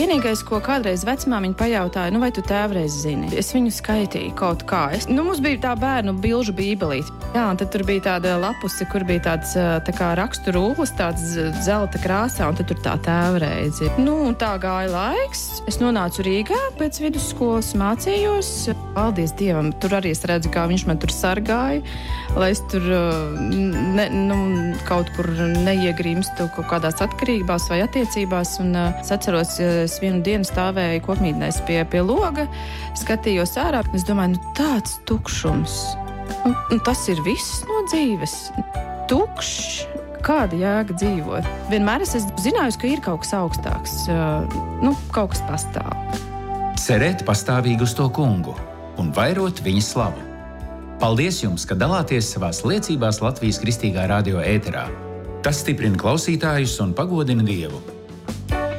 Vienīgais, ko kādreiz vecmāmiņa pajautāja, vai tu tēvreiz zini? Es viņu skaitīju kaut kā. Mums bija tā bērnu bilžu bībelīte. Jā, un tad tur bija tāda lapuse, kur bija tāds tā kā rakstu rūlis, tāds zelta krāsā, un tad tur tā tēvreizi. Un tā gāja laiks. Es nonācu Rīgā pēc vidusskolas, mācījos. Paldies Dievam, tur arī es redzu, kā viņš man tur sargāja, lai es tur kaut kur neiegrimstu kaut kādās atkarībās vai attiecībās. Un es atceros, es vienu dienu stāvēju kopmītnēs pie loga, skatījos ārā. Es domāju, tāds tukšums. Tas ir viss no dzīves. Tukšs. Kāda jēga dzīvot? Vienmēr es esmu zinājusi, ka ir kaut kas augstāks. Kaut kas pastāv. Cerēt pastāvīgi uz to kungu un vairot viņa slavu. Paldies jums, ka dalāties savās liecībās Latvijas Kristīgā radio ēterā. Tas stiprina klausītājus un pagodina Dievu.